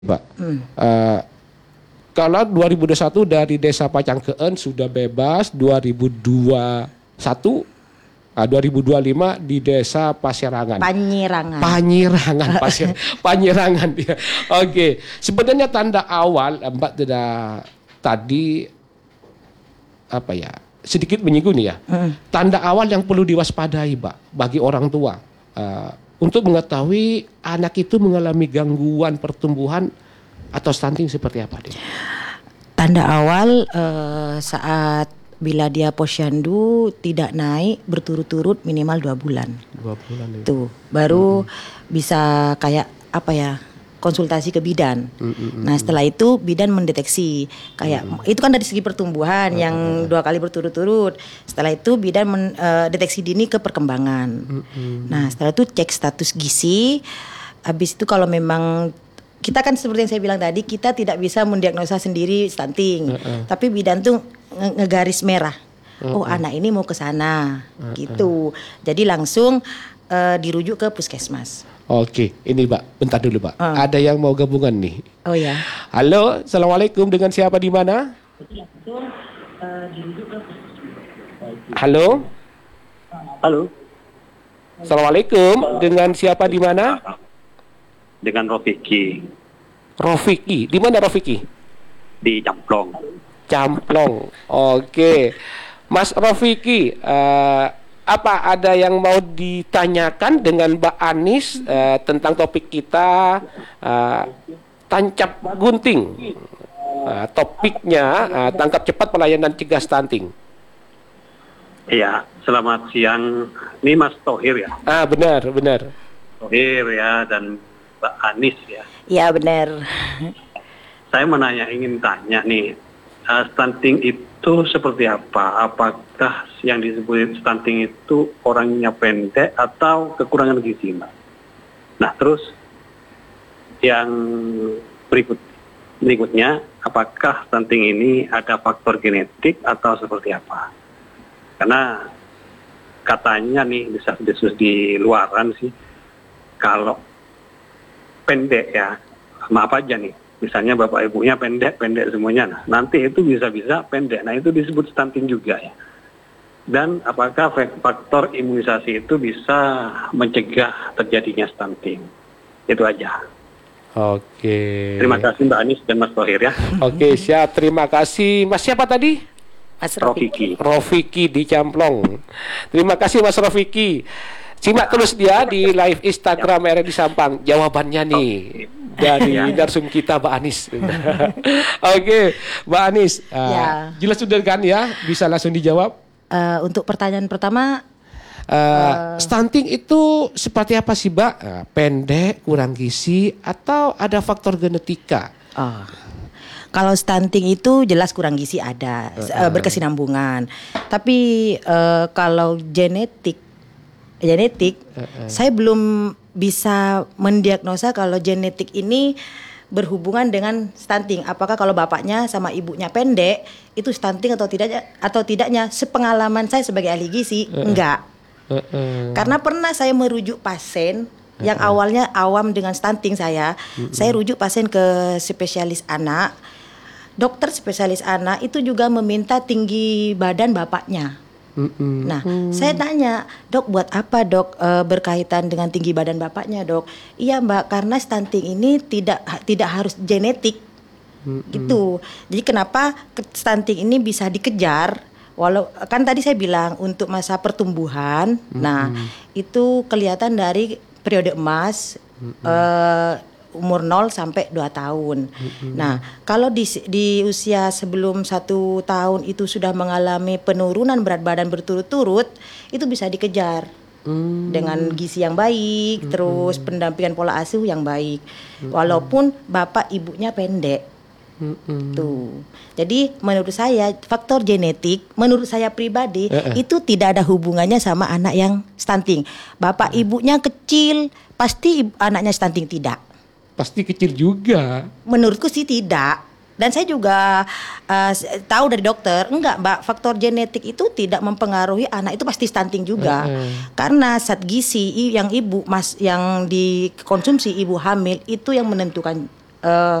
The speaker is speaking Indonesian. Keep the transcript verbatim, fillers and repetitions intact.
Pak. Hmm. Uh, kalau dua ribu dua puluh satu dari Desa Pacangkeen sudah bebas, dua ribu dua puluh satu, uh, dua ribu dua puluh lima di Desa Pasierangan. Panyirangan. Panyirangan, Pasir, Panyirangan. Ya. Oke, okay. Sebenarnya tanda awal Mbak tidak tadi apa ya? Sedikit menyinggung ya. Hmm. Tanda awal yang perlu diwaspadai, Mbak, bagi orang tua. Uh, untuk mengetahui anak itu mengalami gangguan pertumbuhan atau stunting seperti apa dia? Tanda awal uh, saat bila dia posyandu tidak naik berturut-turut minimal dua bulan. Dua bulan ya. Tuh baru hmm. bisa kayak apa ya? Konsultasi ke bidan. Mm-hmm. Nah setelah itu bidan mendeteksi kayak mm-hmm. itu kan dari segi pertumbuhan mm-hmm. yang dua kali berturut-turut. Setelah itu bidan mendeteksi uh, dini ke perkembangan. Mm-hmm. Nah setelah itu cek status gizi. Habis itu kalau memang kita kan seperti yang saya bilang tadi kita tidak bisa mendiagnosa sendiri stunting. Mm-hmm. Tapi bidan tuh nge- ngegaris merah. Mm-hmm. Oh anak ini mau ke sana mm-hmm. gitu. Jadi langsung uh, dirujuk ke puskesmas. Oke, ini Mbak, bentar dulu Mbak. Uh. Ada yang mau gabungan nih. Oh ya. Halo, assalamualaikum, dengan siapa di mana? Halo. Halo. Assalamualaikum, dengan siapa di mana? Dengan Rofiki. Rofiki, di mana Rofiki? Di Camplong. Camplong. Oke, Mas Rofiki. Uh, Apa ada yang mau ditanyakan dengan Mbak Anis uh, tentang topik kita uh, tancap gunting? Uh, topiknya uh, tangkap cepat pelayanan cegah stunting. Iya, selamat siang. Ini Mas Tohir ya? Ah benar, benar. Tohir ya dan Mbak Anis ya? Iya benar. Saya menanya, ingin tanya nih, uh, stunting itu seperti apa? Apakah yang disebut stunting itu orangnya pendek atau kekurangan gizi, Mbak? Nah, terus yang berikut berikutnya, apakah stunting ini ada faktor genetik atau seperti apa? Karena katanya nih, bisa diskus di luaran sih, kalau pendek ya, maaf aja nih, misalnya bapak ibunya pendek, pendek semuanya, nah, nanti itu bisa-bisa pendek. Nah, itu disebut stunting juga ya. Dan apakah faktor imunisasi itu bisa mencegah terjadinya stunting? Itu aja. Oke. Terima kasih Mbak Anis dan Mas Tohir ya. Oke, siap. Terima kasih. Mas siapa tadi? Mas Rofiki. Rofiki di Camplong. Terima kasih Mas Rofiki. Simak terus dia di live Instagram R D Sampang. Jawabannya nih dari narsum kita Mbak Anis. Oke, Mbak Anis. Uh, ya. Jelas sudah kan ya? Bisa langsung dijawab. Uh, untuk pertanyaan pertama, uh, uh, stunting itu seperti apa sih, Mbak? Uh, pendek, kurang gizi, atau ada faktor genetika? Oh. Kalau stunting itu jelas kurang gizi ada, uh, uh. berkesinambungan. Tapi uh, kalau genetik, genetik, uh, uh. saya belum bisa mendiagnosa kalau genetik ini berhubungan dengan stunting. Apakah kalau bapaknya sama ibunya pendek itu stunting atau tidaknya atau tidaknya? Sepengalaman saya sebagai ahli gizi uh, enggak. Uh, uh. Karena pernah saya merujuk pasien uh, yang awalnya awam dengan stunting saya, uh, uh. saya rujuk pasien ke spesialis anak. Dokter spesialis anak itu juga meminta tinggi badan bapaknya. Mm-mm. Nah, mm. saya tanya, dok buat apa dok e, berkaitan dengan tinggi badan bapaknya dok? Iya mbak, karena stunting ini tidak tidak harus genetik, Mm-mm. gitu. Jadi kenapa stunting ini bisa dikejar? Walau kan tadi saya bilang untuk masa pertumbuhan, Mm-mm. nah itu kelihatan dari periode emas. E, umur nol sampai dua tahun. Mm-hmm. Nah, kalau di di usia sebelum satu tahun itu sudah mengalami penurunan berat badan berturut-turut, itu bisa dikejar mm. dengan gizi yang baik, mm-hmm. terus pendampingan pola asuh yang baik. Mm-hmm. Walaupun bapak ibunya pendek. Mm-hmm. Tuh. Jadi menurut saya faktor genetik, menurut saya pribadi uh-uh. itu tidak ada hubungannya sama anak yang stunting. Bapak uh-uh. ibunya kecil, pasti ibu, anaknya stunting tidak. Pasti kecil juga. Menurutku sih tidak. Dan saya juga uh, tahu dari dokter, enggak mbak, faktor genetik itu tidak mempengaruhi anak itu pasti stunting juga. Uh-uh. Karena zat gizi yang ibu mas yang dikonsumsi ibu hamil itu yang menentukan eh,